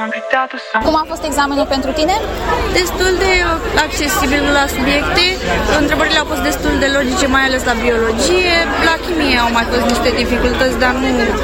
Cum a fost examenul pentru tine? Destul de accesibil la subiecte. Întrebările au fost destul de logice, mai ales la biologie. La chimie au mai fost niște dificultăți, dar nu